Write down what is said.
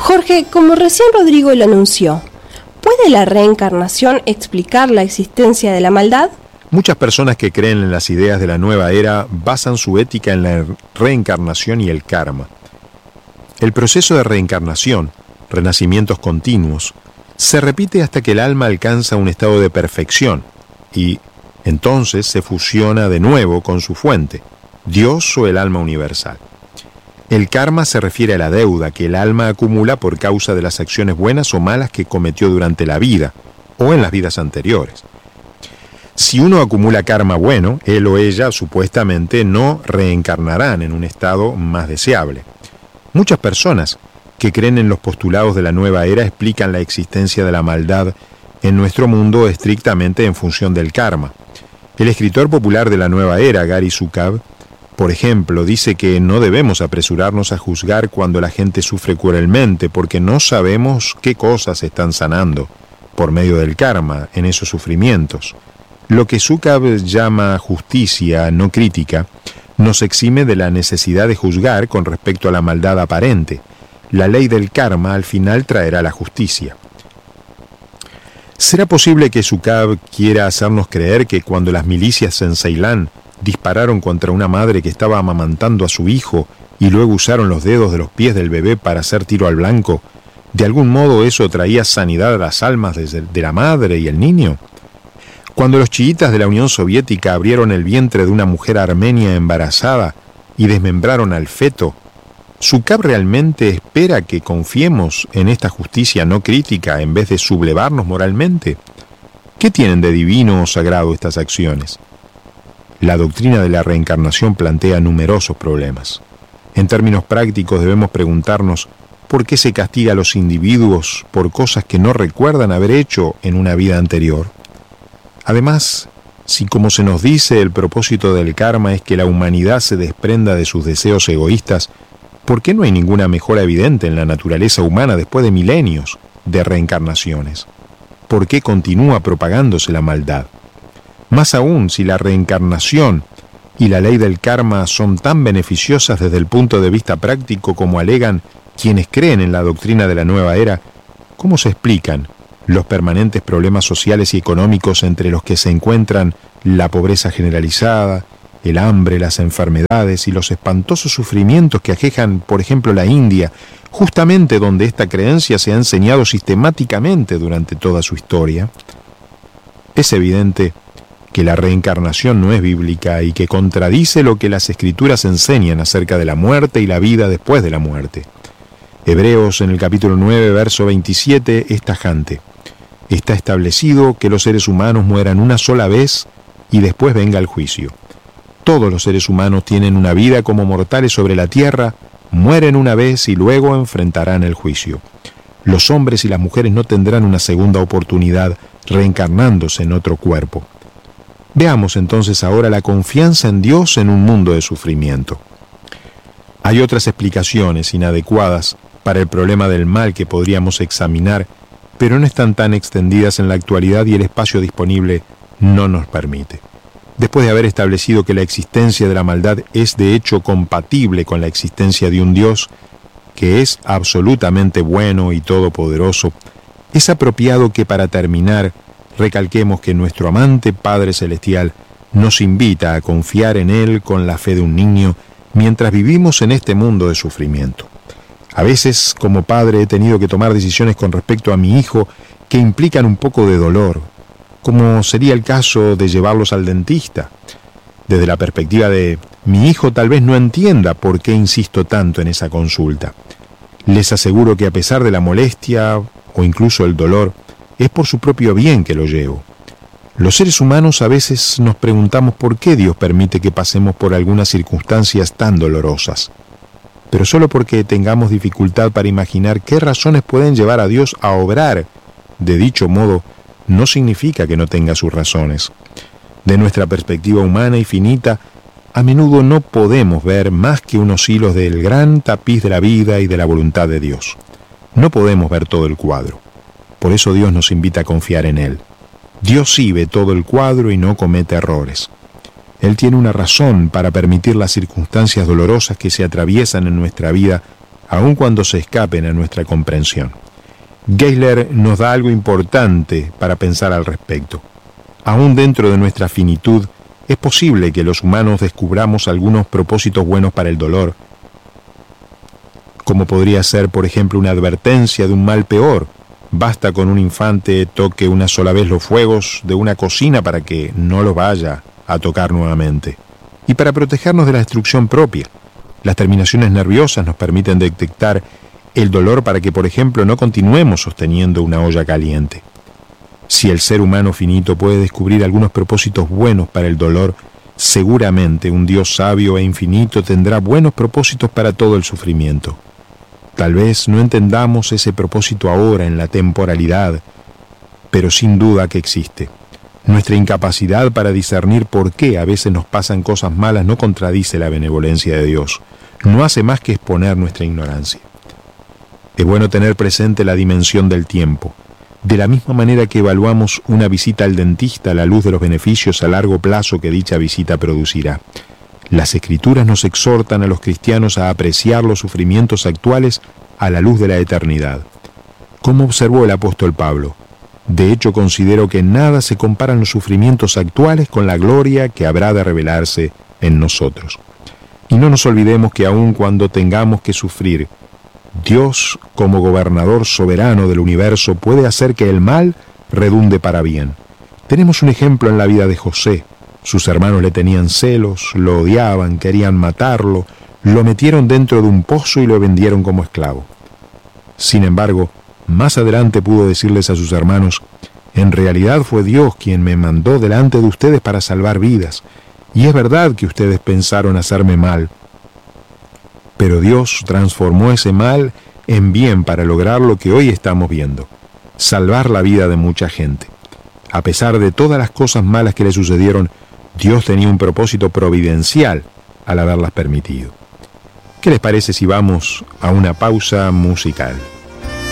Jorge, como recién Rodrigo lo anunció, ¿puede la reencarnación explicar la existencia de la maldad? Muchas personas que creen en las ideas de la nueva era basan su ética en la reencarnación y el karma. El proceso de reencarnación, renacimientos continuos, se repite hasta que el alma alcanza un estado de perfección y entonces se fusiona de nuevo con su fuente, Dios o el alma universal. El karma se refiere a la deuda que el alma acumula por causa de las acciones buenas o malas que cometió durante la vida o en las vidas anteriores. Si uno acumula karma bueno, él o ella supuestamente no reencarnarán en un estado más deseable. Muchas personas que creen en los postulados de la nueva era explican la existencia de la maldad en nuestro mundo estrictamente en función del karma. El escritor popular de la nueva era, Gary Zukav, por ejemplo, dice que no debemos apresurarnos a juzgar cuando la gente sufre cruelmente porque no sabemos qué cosas están sanando por medio del karma en esos sufrimientos. Lo que Zukav llama justicia no crítica nos exime de la necesidad de juzgar con respecto a la maldad aparente. La ley del karma al final traerá la justicia. ¿Será posible que Zukav quiera hacernos creer que cuando las milicias en Ceilán dispararon contra una madre que estaba amamantando a su hijo y luego usaron los dedos de los pies del bebé para hacer tiro al blanco, de algún modo eso traía sanidad a las almas de la madre y el niño? Cuando los chiitas de la Unión Soviética abrieron el vientre de una mujer armenia embarazada y desmembraron al feto, ¿Zukav realmente espera que confiemos en esta justicia no crítica en vez de sublevarnos moralmente? ¿Qué tienen de divino o sagrado estas acciones? La doctrina de la reencarnación plantea numerosos problemas. En términos prácticos debemos preguntarnos por qué se castiga a los individuos por cosas que no recuerdan haber hecho en una vida anterior. Además, si como se nos dice el propósito del karma es que la humanidad se desprenda de sus deseos egoístas, ¿por qué no hay ninguna mejora evidente en la naturaleza humana después de milenios de reencarnaciones? ¿Por qué continúa propagándose la maldad? Más aún, si la reencarnación y la ley del karma son tan beneficiosas desde el punto de vista práctico como alegan quienes creen en la doctrina de la nueva era, ¿cómo se explican los permanentes problemas sociales y económicos entre los que se encuentran la pobreza generalizada, el hambre, las enfermedades y los espantosos sufrimientos que aquejan, por ejemplo, la India, justamente donde esta creencia se ha enseñado sistemáticamente durante toda su historia? Es evidente que la reencarnación no es bíblica y que contradice lo que las Escrituras enseñan acerca de la muerte y la vida después de la muerte. Hebreos en el capítulo 9, verso 27, es tajante. Está establecido que los seres humanos mueran una sola vez y después venga el juicio. Todos los seres humanos tienen una vida como mortales sobre la tierra, mueren una vez y luego enfrentarán el juicio. Los hombres y las mujeres no tendrán una segunda oportunidad reencarnándose en otro cuerpo. Veamos entonces ahora la confianza en Dios en un mundo de sufrimiento. Hay otras explicaciones inadecuadas para el problema del mal que podríamos examinar, pero no están tan extendidas en la actualidad y el espacio disponible no nos permite. Después de haber establecido que la existencia de la maldad es de hecho compatible con la existencia de un Dios que es absolutamente bueno y todopoderoso, es apropiado que para terminar recalquemos que nuestro amante Padre Celestial nos invita a confiar en Él con la fe de un niño mientras vivimos en este mundo de sufrimiento. A veces, como padre, he tenido que tomar decisiones con respecto a mi hijo que implican un poco de dolor, como sería el caso de llevarlos al dentista. Desde la perspectiva de mi hijo tal vez no entienda por qué insisto tanto en esa consulta. Les aseguro que a pesar de la molestia o incluso el dolor, es por su propio bien que lo llevo. Los seres humanos a veces nos preguntamos por qué Dios permite que pasemos por algunas circunstancias tan dolorosas. Pero solo porque tengamos dificultad para imaginar qué razones pueden llevar a Dios a obrar de dicho modo, no significa que no tenga sus razones. De nuestra perspectiva humana y finita, a menudo no podemos ver más que unos hilos del gran tapiz de la vida y de la voluntad de Dios. No podemos ver todo el cuadro. Por eso Dios nos invita a confiar en Él. Dios sí ve todo el cuadro y no comete errores. Él tiene una razón para permitir las circunstancias dolorosas que se atraviesan en nuestra vida aun cuando se escapen a nuestra comprensión. Geisler nos da algo importante para pensar al respecto. Aún dentro de nuestra finitud, es posible que los humanos descubramos algunos propósitos buenos para el dolor, como podría ser, por ejemplo, una advertencia de un mal peor. Basta con un infante toque una sola vez los fuegos de una cocina para que no lo vaya a tocar nuevamente. Y para protegernos de la destrucción propia, las terminaciones nerviosas nos permiten detectar el dolor para que, por ejemplo, no continuemos sosteniendo una olla caliente. Si el ser humano finito puede descubrir algunos propósitos buenos para el dolor, seguramente un Dios sabio e infinito tendrá buenos propósitos para todo el sufrimiento. Tal vez no entendamos ese propósito ahora en la temporalidad, pero sin duda que existe. Nuestra incapacidad para discernir por qué a veces nos pasan cosas malas no contradice la benevolencia de Dios, no hace más que exponer nuestra ignorancia. Es bueno tener presente la dimensión del tiempo. De la misma manera que evaluamos una visita al dentista a la luz de los beneficios a largo plazo que dicha visita producirá. Las Escrituras nos exhortan a los cristianos a apreciar los sufrimientos actuales a la luz de la eternidad. Como observó el apóstol Pablo, de hecho considero que nada se comparan los sufrimientos actuales con la gloria que habrá de revelarse en nosotros. Y no nos olvidemos que aun cuando tengamos que sufrir, Dios, como gobernador soberano del universo, puede hacer que el mal redunde para bien. Tenemos un ejemplo en la vida de José. Sus hermanos le tenían celos, lo odiaban, querían matarlo, lo metieron dentro de un pozo y lo vendieron como esclavo. Sin embargo, más adelante pudo decirles a sus hermanos: en realidad fue Dios quien me mandó delante de ustedes para salvar vidas, y es verdad que ustedes pensaron hacerme mal, pero Dios transformó ese mal en bien para lograr lo que hoy estamos viendo, salvar la vida de mucha gente. A pesar de todas las cosas malas que le sucedieron, Dios tenía un propósito providencial al haberlas permitido. ¿Qué les parece si vamos a una pausa musical?